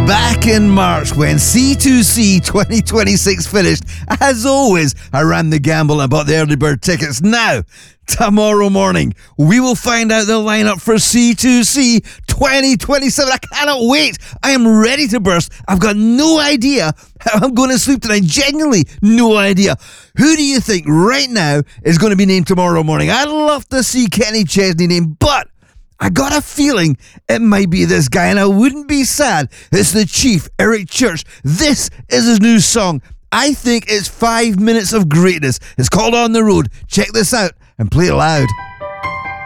Back in March, when C2C 2026 finished, as always, I ran the gamble and bought the early bird tickets. Now, tomorrow morning, we will find out the lineup for C2C 2027. I cannot wait. I am ready to burst. I've got no idea how I'm going to sleep tonight. Genuinely, no idea. Who do you think right now is going to be named tomorrow morning? I'd love to see Kenny Chesney named, but I got a feeling it might be this guy, and I wouldn't be sad. It's the Chief, Eric Church. This is his new song. I think it's 5 minutes of greatness. It's called On the Road. Check this out and play it loud.